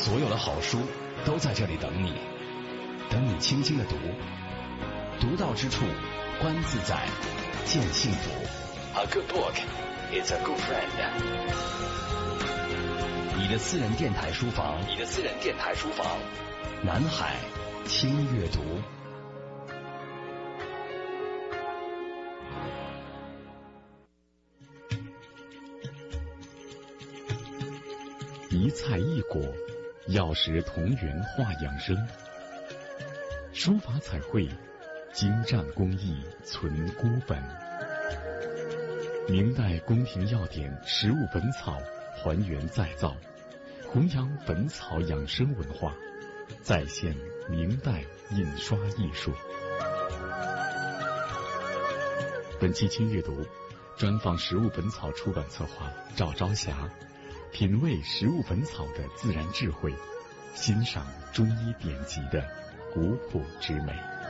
所有的好书都在这里等你，等你轻轻的读，读到之处，观自在，见幸福。A good book is a good friend。你的私人电台书房，你的私人电台书房，南海轻阅读。 一菜一果，药食同源化养生。书法彩绘，精湛工艺存孤本。明代宫廷药典食物本草还原再造，弘扬本草养生文化，再现明代印刷艺术。本期轻阅读专访食物本草出版策划赵朝霞，品味食物本草的自然智慧，欣赏中医典籍的古朴之美。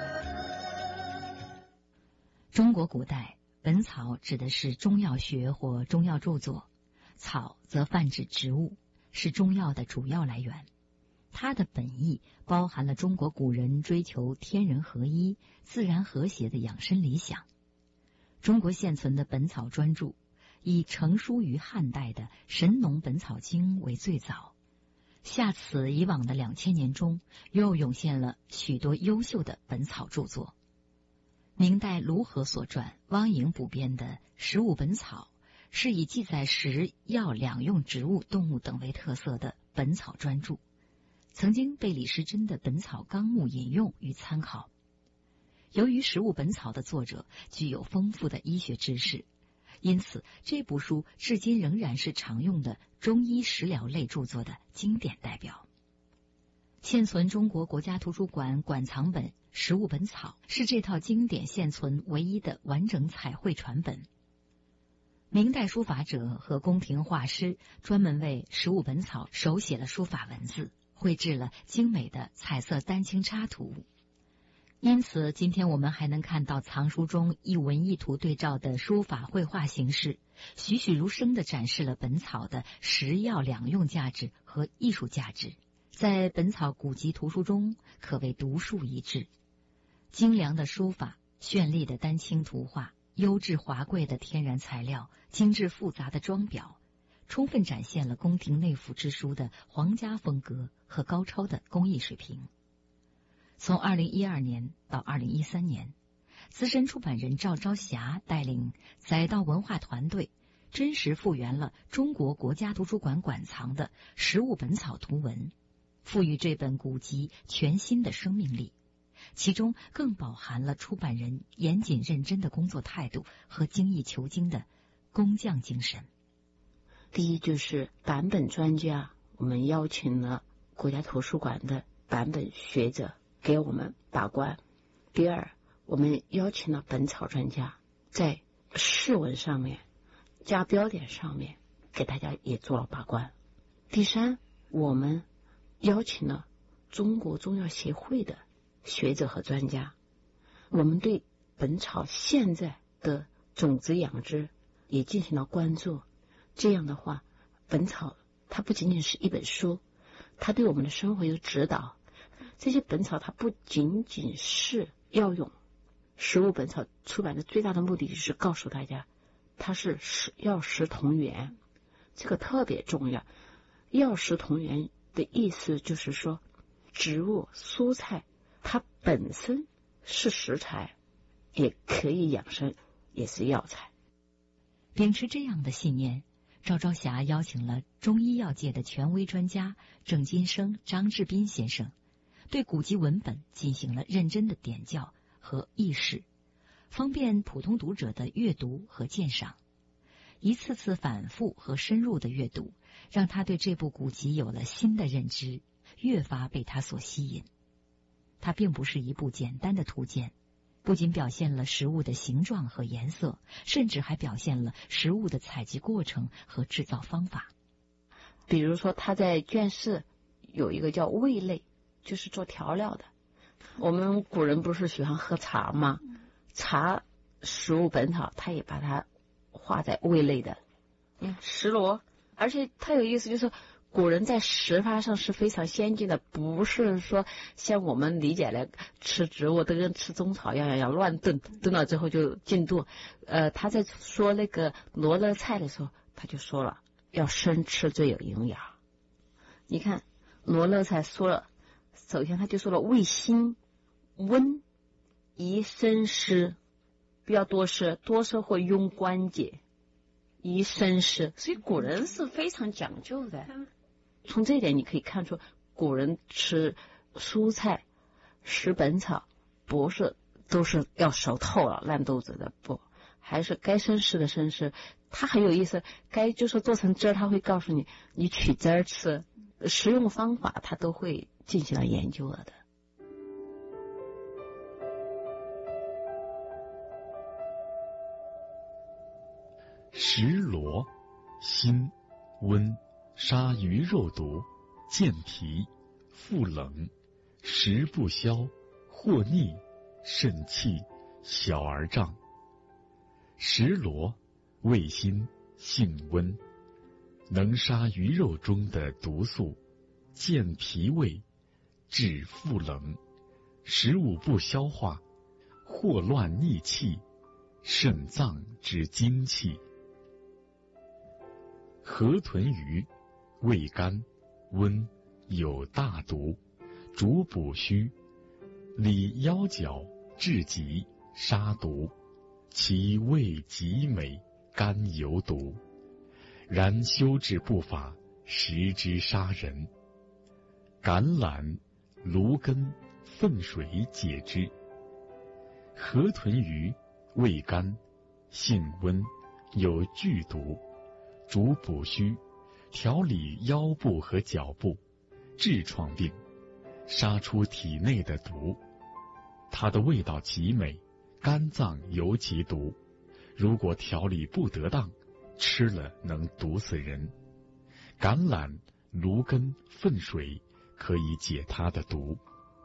中国古代，本草指的是中药学或中药著作，草则泛指植物，是中药的主要来源。它的本意包含了中国古人追求天人合一、自然和谐的养生理想。中国现存的本草专著，以成书于汉代的《神农本草经》为最早，下此以往的2000年中，又涌现了许多优秀的本草著作。明代卢河所撰、汪颖补编的《食物本草》，是以记载食药两用植物、动物等为特色的本草专著，曾经被李时珍的《本草纲目》引用与参考。由于《食物本草》的作者具有丰富的医学知识，因此这部书至今仍然是常用的中医食疗类著作的经典代表。现存中国国家图书馆馆藏本《食物本草》是这套经典现存唯一的完整彩绘传本。明代书法者和宫廷画师专门为《食物本草》手写了书法文字，绘制了精美的彩色丹青插图。因此今天我们还能看到藏书中一文一图对照的书法绘画形式，栩栩如生地展示了本草的食药两用价值和艺术价值，在本草古籍图书中可谓独树一帜。精良的书法、绚丽的丹青图画、优质华贵的天然材料、精致复杂的装裱，充分展现了宫廷内府之书的皇家风格和高超的工艺水平。从2012年到2013年，资深出版人赵朝霞带领载道文化团队，真实复原了中国国家图书馆馆藏的《食物本草》图文，赋予这本古籍全新的生命力，其中更饱含了出版人严谨认真的工作态度和精益求精的工匠精神。 第一就是版本专家，我们邀请了国家图书馆的版本学者给我们把关。第二，我们邀请了本草专家，在释文上面加标点上面给大家也做了把关。第三，我们邀请了中国中药协会的学者和专家，我们对本草现在的种植养殖也进行了关注。这样的话，本草它不仅仅是一本书，它对我们的生活有指导。这些本草它不仅仅是药用，食物本草出版的最大的目的就是告诉大家，它是药食同源，这个特别重要。药食同源的意思就是说，植物蔬菜它本身是食材，也可以养生，也是药材。 秉持这样的信念，赵朝霞邀请了中医药界的权威专家郑金生、张志斌先生，对古籍文本进行了认真的点校和议释，方便普通读者的阅读和鉴赏。一次次反复和深入的阅读，让他对这部古籍有了新的认知，越发被他所吸引。它并不是一部简单的图鉴，不仅表现了食物的形状和颜色，甚至还表现了食物的采集过程和制造方法。 比如说他在卷4有一个叫味类，就是做调料的。我们古人不是喜欢喝茶吗？茶食物本草他也把它划在味类的。石螺，而且它有意思，就是古人在食法上是非常先进的，不是说像我们理解的吃植物都跟吃中草一样，要乱炖，炖了之后就进肚。他在说那个罗勒菜的时候，他就说了要生吃最有营养。你看罗勒菜说了，首先他就说了味辛温，宜生湿，不要多湿，多湿会壅关节，宜生湿。所以古人是非常讲究的。从这一点你可以看出，古人吃蔬菜食本草不是都是要熟透了烂豆子的，不，还是该生湿的生湿。它很有意思，该就是做成汁儿，他会告诉你你取汁儿吃，食用方法他都会进行了研究了的。 石螺，辛温，杀鱼肉毒，健脾，复冷，食不消，或逆，肾气，小儿胀。石螺味辛，性温，能杀鱼肉中的毒素，健脾胃，治腹冷，食物不消化，或乱逆气，肾脏之精气。河豚鱼味甘温，有大毒，主补虚，理腰脚，治疾，杀毒，其味极美，甘有毒，然修治不法，食之杀人。橄榄、芦根、沸水解之。河豚鱼味甘，性温，有剧毒，主补虚，调理腰部和脚部，治创病，杀出体内的毒。它的味道极美，肝脏尤其毒，如果调理不得当，吃了能毒死人。橄榄、芦根、沸水可以解它的毒。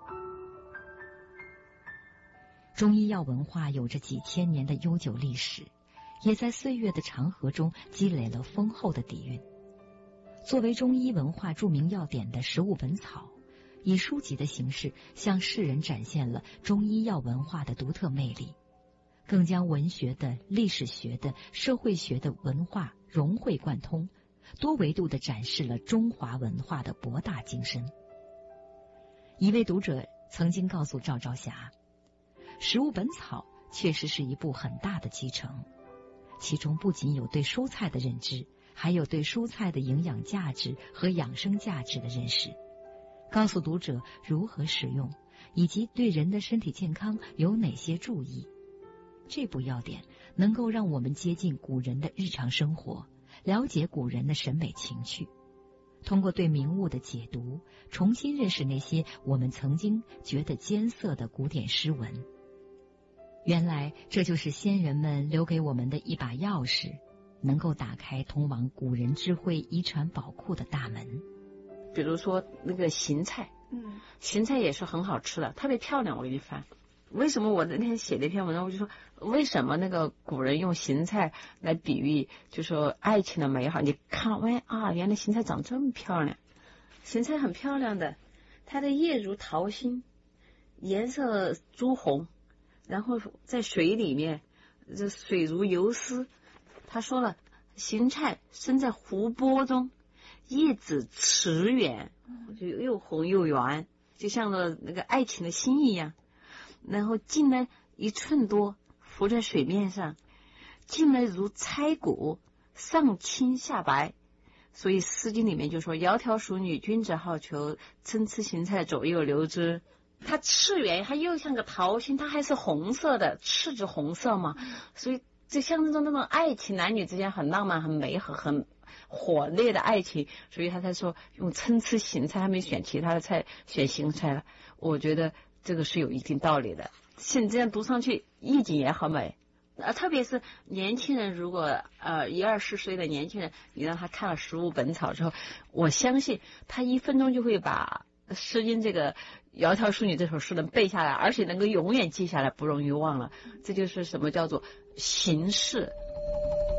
中医药文化有着几千年的悠久历史，也在岁月的长河中积累了丰厚的底蕴。作为中医文化著名要点的《食物本草》，以书籍的形式向世人展现了中医药文化的独特魅力，更将文学的、历史学的、社会学的文化融会贯通，多维度地展示了中华文化的博大精深。一位读者曾经告诉赵朝霞，《食物本草》确实是一部很大的集成，其中不仅有对蔬菜的认知，还有对蔬菜的营养价值和养生价值的认识，告诉读者如何使用，以及对人的身体健康有哪些注意。这部要点能够让我们接近古人的日常生活，了解古人的审美情趣，通过对名物的解读，重新认识那些我们曾经觉得艰涩的古典诗文。原来这就是先人们留给我们的一把钥匙，能够打开通往古人智慧遗传宝库的大门。 比如说那个芹菜，芹菜也是很好吃的，特别漂亮。我给你翻，为什么我那天写了一篇文章，我就说为什么那个古人用芹菜来比喻，就说爱情的美好。你看，原来芹菜长这么漂亮。芹菜很漂亮的，它的叶如桃心，颜色朱红，然后在水里面，这水如游丝。他说了，芹菜生在湖泊中，叶子齿圆，就又红又圆，就像那个爱情的心一样。然后茎呢1寸多，浮在水面上，茎呢如钗骨，上青下白。所以《诗经》里面就说：“窈窕淑女，君子好逑，参差荇菜，左右流之。”它翅圆，它又像个桃心，它还是红色的，赤子红色嘛，所以就像那种爱情，男女之间很浪漫、很美好、很火烈的爱情，所以他才说用参差荇菜，他没选其他的菜，选芹菜了。我觉得这个是有一定道理的。现在这样读上去，意境也很美。特别是年轻人，如果1、24岁的年轻人，你让他看了《食物本草》之后，我相信他1分钟就会把《诗经》这个窈窕淑女这首诗能背下来，而且能够永远记下来，不容易忘了。这就是什么叫做形式